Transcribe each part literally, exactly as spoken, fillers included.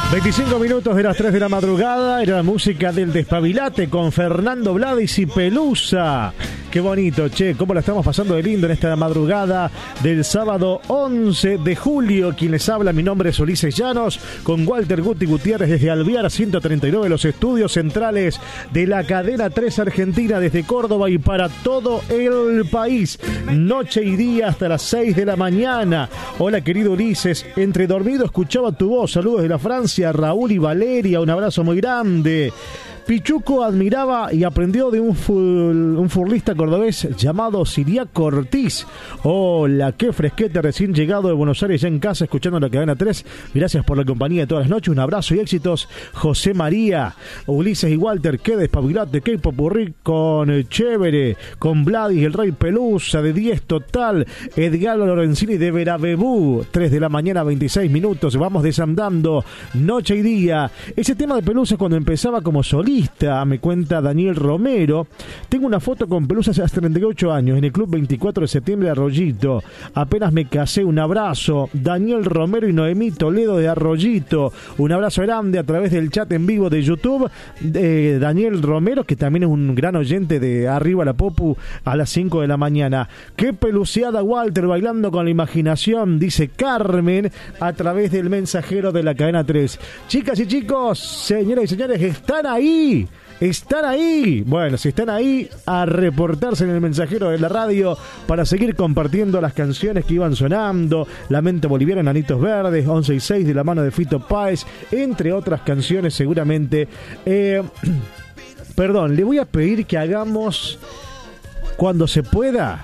veinticinco minutos de las tres de la madrugada. Era la música del Despabilate con Fernando Blades y Pelusa. Qué bonito, che, cómo la estamos pasando de lindo en esta madrugada del sábado once de julio. Quien les habla, mi nombre es Ulises Llanos, con Walter Guti Gutiérrez desde Alvear ciento treinta y nueve, los estudios centrales de la cadena tres Argentina, desde Córdoba y para todo el país. Noche y día hasta las seis de la mañana. Hola, querido Ulises, entre dormido escuchaba tu voz. Saludos de la Francia, Raúl y Valeria, un abrazo muy grande. Pichuco admiraba y aprendió de un, ful, un furlista cordobés llamado Siriaco Ortiz. Hola, qué fresquete, recién llegado de Buenos Aires, ya en casa, escuchando la cadena tres. Gracias por la compañía de todas las noches. Un abrazo y éxitos, José María, Ulises y Walter. Qué despabilate, qué popurrí con Chévere, con Vladis, el Rey Pelusa, de diez total. Edgar Lorenzini de Veravebú, tres de la mañana, veintiséis minutos. Vamos desandando, noche y día. Ese tema de Pelusa cuando empezaba como solista, me cuenta Daniel Romero. Tengo una foto con Pelusa hace treinta y ocho años en el Club veinticuatro de septiembre de Arroyito. Apenas me casé. Un abrazo, Daniel Romero y Noemí Toledo de Arroyito. Un abrazo grande a través del chat en vivo de YouTube. Eh, Daniel Romero, que también es un gran oyente de Arriba la Popu a las cinco de la mañana. Qué peluceada, Walter, bailando con la imaginación, dice Carmen a través del mensajero de la cadena tres. Chicas y chicos, señoras y señores, están ahí. Están ahí. Bueno, si están ahí, a reportarse en el mensajero de la radio para seguir compartiendo las canciones que iban sonando. Lamento Boliviano, Enanitos Verdes, once y seis de la mano de Fito Páez, entre otras canciones seguramente. Eh, perdón, le voy a pedir que hagamos, cuando se pueda,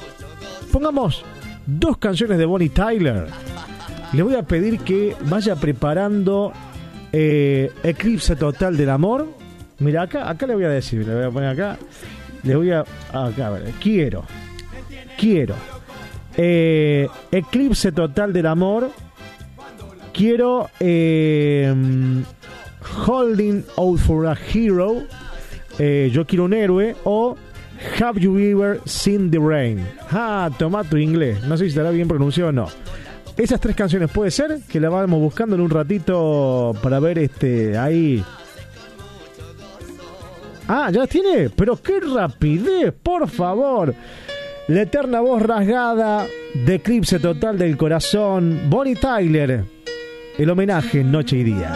pongamos dos canciones de Bonnie Tyler. Le voy a pedir que vaya preparando eh, Eclipse Total del Amor. Mira, acá, acá le voy a decir, le voy a poner acá, le voy a, acá, a ver, quiero, quiero, eh, Eclipse Total del Amor, quiero, eh, Holding Out for a Hero, eh, Yo Quiero un Héroe, o Have You Ever Seen the Rain. Ah, toma tu inglés, no sé si estará bien pronunciado o no. Esas tres canciones puede ser que la vamos buscando en un ratito para ver este ahí. Ah, ¿ya tiene? Pero qué rapidez, por favor. La eterna voz rasgada de Eclipse Total del Corazón, Bonnie Tyler. El homenaje Noche y Día.